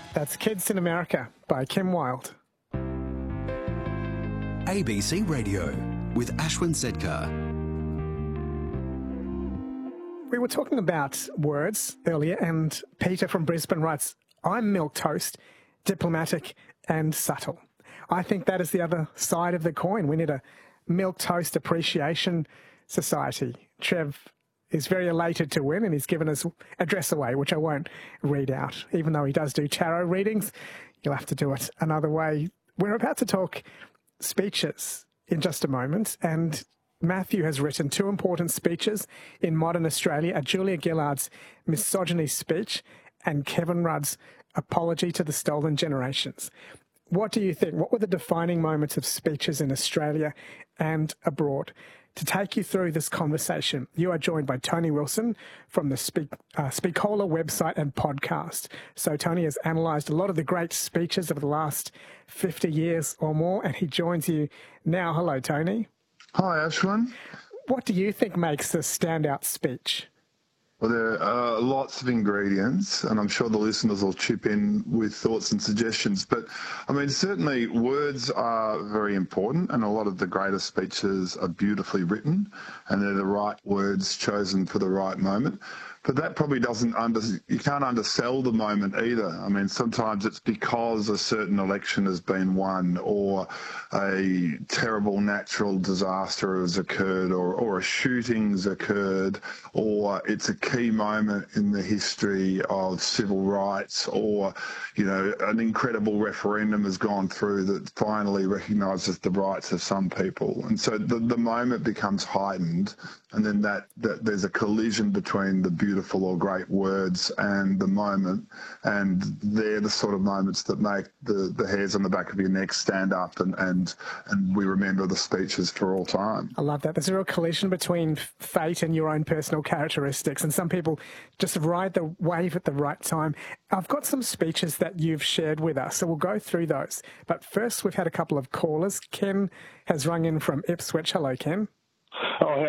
That's Kids in America by Kim Wilde. ABC Radio with Ashwin Sedkar. We were talking about words earlier, and Peter from Brisbane writes, I'm milquetoast, diplomatic and subtle. I think that is the other side of the coin. We need a milquetoast appreciation society. Trev is very elated to win, and he's given us address away, which I won't read out. Even though he does do tarot readings, you'll have to do it another way. We're about to talk speeches in just a moment, and Matthew has written two important speeches in modern Australia, a Julia Gillard's misogyny speech and Kevin Rudd's apology to the stolen generations. What do you think? What were the defining moments of speeches in Australia and abroad? To take you through this conversation, you are joined by Tony Wilson from the Speakola website and podcast. So Tony has analysed a lot of the great speeches of the last 50 years or more, and he joins you now. Hello, Tony. Hi, Ashwin. What do you think makes a standout speech? Well, there are lots of ingredients, and I'm sure the listeners will chip in with thoughts and suggestions. But, I mean, certainly words are very important, and a lot of the greatest speeches are beautifully written, and they're the right words chosen for the right moment. But that probably you can't undersell the moment either. I mean, sometimes it's because a certain election has been won, or a terrible natural disaster has occurred, or a shooting's occurred, or it's a key moment in the history of civil rights, or, you know, an incredible referendum has gone through that finally recognises the rights of some people. And so the moment becomes heightened, and then that there's a collision between the beautiful or great words and the moment, and they're the sort of moments that make the hairs on the back of your neck stand up, and we remember the speeches for all time. I love that. There's a real collision between fate and your own personal characteristics, and some people just ride the wave at the right time. I've got some speeches that you've shared with us, so we'll go through those. But first, we've had a couple of callers. Ken has rung in from Ipswich. Hello, Ken. Oh, how